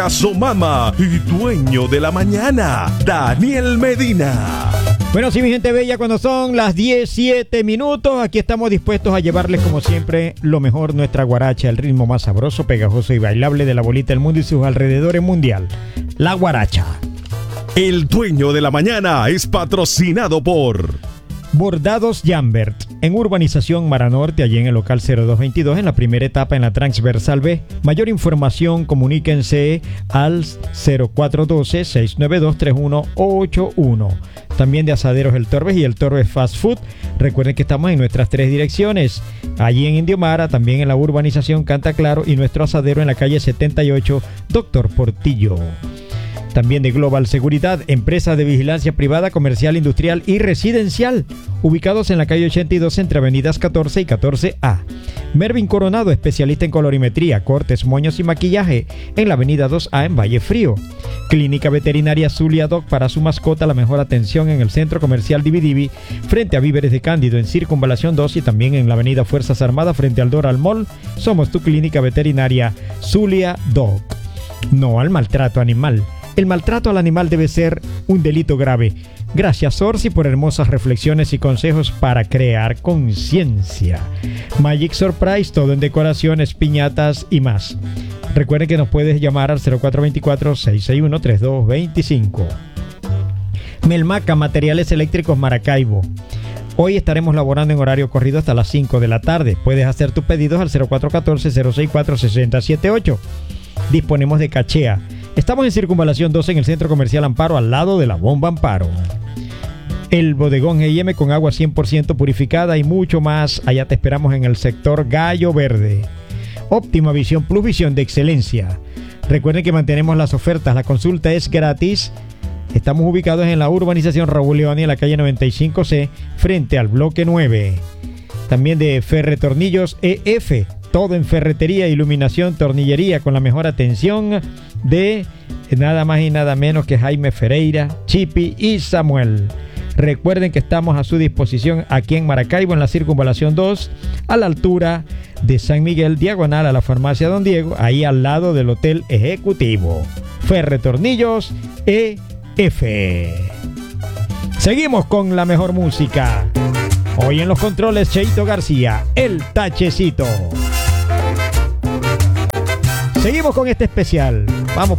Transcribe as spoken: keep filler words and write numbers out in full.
Asomama y dueño de la mañana, Daniel Medina. Bueno, sí, mi gente bella, cuando son las diecisiete minutos, aquí estamos dispuestos a llevarles como siempre lo mejor, nuestra guaracha, el ritmo más sabroso, pegajoso y bailable de la bolita del mundo y sus alrededores mundial, la guaracha. El dueño de la mañana es patrocinado por Bordados Jambert, en Urbanización Mara Norte, allí en el local cero dos veintidós, en la primera etapa en la transversal B. Mayor información, comuníquense al cero cuatro uno dos, seis nueve dos, tres uno ocho uno. También de Asaderos El Torbes y El Torbes Fast Food. Recuerden que estamos en nuestras tres direcciones, allí en Indio Mara, también en la urbanización Canta Claro, y nuestro asadero en la calle setenta y ocho, Doctor Portillo. También de Global Seguridad, empresa de vigilancia privada, comercial, industrial y residencial, ubicados en la calle ochenta y dos entre avenidas catorce y catorce A. Mervin Coronado, especialista en colorimetría, cortes, moños y maquillaje, en la avenida dos A en Valle Frío. Clínica Veterinaria Zulia Doc, para su mascota la mejor atención en el Centro Comercial Dividivi, frente a Víveres de Cándido en Circunvalación dos, y también en la avenida Fuerzas Armadas frente al Doral Mall. Somos tu Clínica Veterinaria Zulia Doc. No al maltrato animal. El maltrato al animal debe ser un delito grave. Gracias, Orsi, por hermosas reflexiones y consejos para crear conciencia. Magic Surprise, todo en decoraciones, piñatas y más. Recuerden que nos puedes llamar al cero cuatro dos cuatro, seis seis uno, tres dos dos cinco. Melmaca, materiales eléctricos Maracaibo. Hoy estaremos laborando en horario corrido hasta las cinco de la tarde. Puedes hacer tus pedidos al cero cuatro uno cuatro, cero seis cuatro, seis cero siete ocho. Disponemos de cachea. Estamos en Circunvalación dos en el Centro Comercial Amparo, al lado de la Bomba Amparo. El bodegón G y M con agua cien por ciento purificada y mucho más. Allá te esperamos en el sector Gallo Verde. Óptima Visión Plus, visión de excelencia. Recuerden que mantenemos las ofertas. La consulta es gratis. Estamos ubicados en la urbanización Raúl Leoni, en la calle noventa y cinco C, frente al bloque nueve. También de Ferretornillos E F. Todo en ferretería, iluminación, tornillería, con la mejor atención de nada más y nada menos que Jaime Ferreira, Chipi y Samuel. Recuerden que estamos a su disposición aquí en Maracaibo, en la Circunvalación dos, a la altura de San Miguel, diagonal a la farmacia Don Diego, ahí al lado del Hotel Ejecutivo. Ferretornillos E F. Seguimos con la mejor música. Hoy en los controles, Cheito García, el Tachecito. Seguimos con este especial. Vamos.